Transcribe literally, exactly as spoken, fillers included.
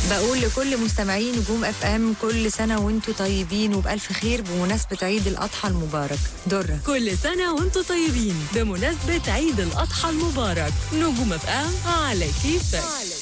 بقول لكل مستمعين نجوم اف ام كل سنه وانتم طيبين وبالف خير بمناسبه عيد الاضحى المبارك. درة. كل سنه وانتم طيبين بمناسبه عيد الاضحى المبارك. نجوم اف ام على كيفك.